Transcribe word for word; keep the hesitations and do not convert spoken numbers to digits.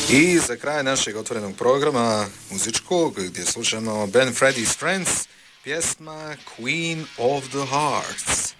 I za kraj našeg otvorenog programa muzičkog, gdje slušamo Ben Freddy's Friends, pjesma Queen of the Hearts.